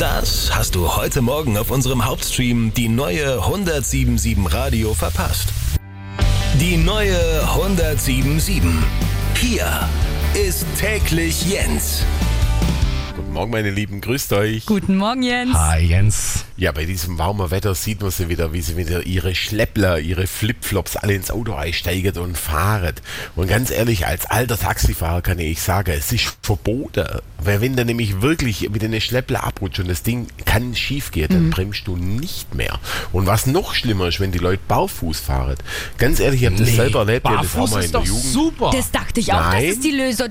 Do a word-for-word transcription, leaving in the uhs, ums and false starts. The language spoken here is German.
Das hast du heute Morgen auf unserem Hauptstream die neue hundertsieben Komma sieben Radio verpasst. Die neue hundertsieben Komma sieben. Hier ist täglich Jens. Guten Morgen, meine Lieben, grüßt euch. Guten Morgen, Jens. Hi, Jens. Ja, bei diesem warmen Wetter sieht man sie wieder, wie sie wieder ihre Schleppler, ihre Flipflops alle ins Auto einsteigen und fahren. Und ganz ehrlich, als alter Taxifahrer kann ich sagen, es ist verboten. Weil wenn der nämlich wirklich mit den Schleppler abrutscht und das Ding kann schief gehen, dann mhm. bremst du nicht mehr. Und was noch schlimmer ist, wenn die Leute barfuß fahren. Ganz ehrlich, ich habe das Nee, selber erlebt, ja, das barfuß haben wir ist in der doch Jugend. super. Das dachte ich auch, Nein. das ist die Lösung.